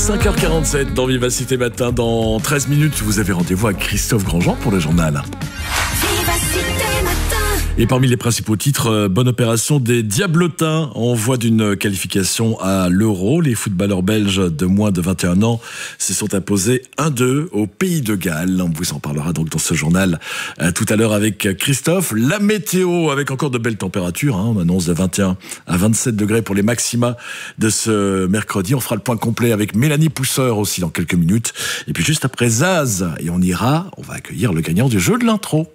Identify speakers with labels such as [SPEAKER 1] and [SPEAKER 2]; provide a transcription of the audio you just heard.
[SPEAKER 1] 5h47 dans Vivacité Matin. Dans 13 minutes, vous avez rendez-vous avec Christophe Grandjean pour le journal. Et parmi les principaux titres, bonne opération des Diablotins en voie d'une qualification à l'Euro. Les footballeurs belges de moins de 21 ans se sont imposés 1-2 au Pays de Galles. On vous en parlera donc dans ce journal tout à l'heure avec Christophe. La météo avec encore de belles températures. On annonce de 21 à 27 degrés pour les maxima de ce mercredi. On fera le point complet avec Mélanie Pousseur aussi dans quelques minutes. Et puis juste après Zaz, et on va accueillir le gagnant du jeu de l'intro.